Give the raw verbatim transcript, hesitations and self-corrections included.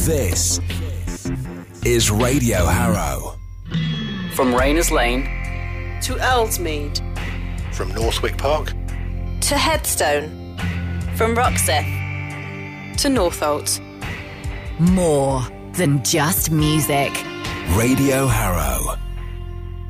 This is Radio Harrow. From Rayners Lane to Earlsmead. From Northwick Park to Headstone. From Roxeth to Northolt. More than just music. Radio Harrow.